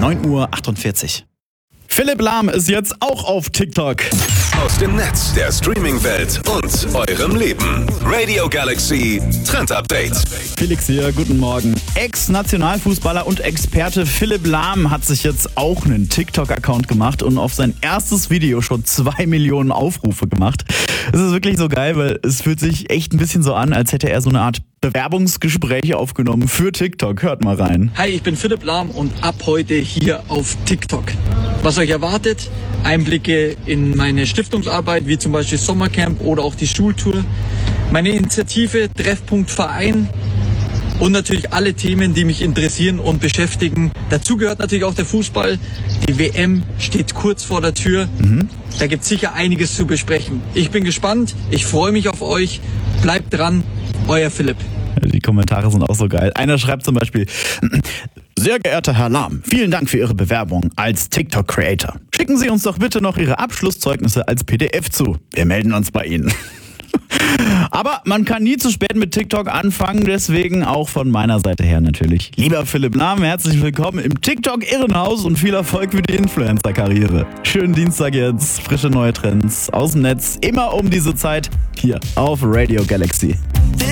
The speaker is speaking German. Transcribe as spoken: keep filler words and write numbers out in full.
neun Uhr achtundvierzig. Philipp Lahm ist jetzt auch auf TikTok. Aus dem Netz der Streaming-Welt und eurem Leben. Radio Galaxy Trend Update. Felix hier, guten Morgen. Ex-Nationalfußballer und Experte Philipp Lahm hat sich jetzt auch einen TikTok-Account gemacht und auf sein erstes Video schon zwei Millionen Aufrufe gemacht. Es ist wirklich so geil, weil es fühlt sich echt ein bisschen so an, als hätte er so eine Art Bewerbungsgespräche aufgenommen für TikTok. Hört mal rein. Hi, ich bin Philipp Lahm und ab heute hier auf TikTok. Was euch erwartet? Einblicke in meine Stiftungsarbeit, wie zum Beispiel Sommercamp oder auch die Schultour. Meine Initiative Treffpunkt Verein und natürlich alle Themen, die mich interessieren und beschäftigen. Dazu gehört natürlich auch der Fußball. Die W M steht kurz vor der Tür. Mhm. Da gibt es sicher einiges zu besprechen. Ich bin gespannt, ich freue mich auf euch. Bleibt dran, euer Philipp. Die Kommentare sind auch so geil. Einer schreibt zum Beispiel: Sehr geehrter Herr Lahm, vielen Dank für Ihre Bewerbung als TikTok-Creator. Schicken Sie uns doch bitte noch Ihre Abschlusszeugnisse als P D F zu. Wir melden uns bei Ihnen. Aber man kann nie zu spät mit TikTok anfangen, deswegen auch von meiner Seite her natürlich. Lieber Philipp Lahm, herzlich willkommen im TikTok-Irrenhaus und viel Erfolg für die Influencer-Karriere. Schönen Dienstag jetzt, frische neue Trends aus dem Netz, immer um diese Zeit, hier auf Radio Galaxy.